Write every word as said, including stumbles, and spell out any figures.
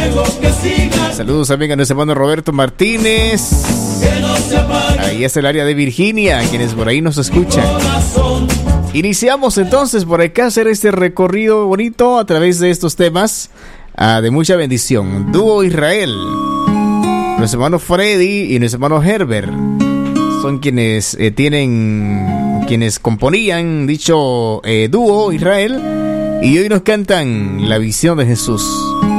Saludos también a nuestro hermano Roberto Martínez. Ahí es el área de Virginia, quienes por ahí nos escuchan. Iniciamos entonces por acá a hacer este recorrido bonito a través de estos temas uh, de mucha bendición. Dúo Israel, nuestro hermano Freddy y nuestro hermano Herbert son quienes eh, tienen, quienes componían dicho eh, dúo Israel, y hoy nos cantan La Visión de Jesús.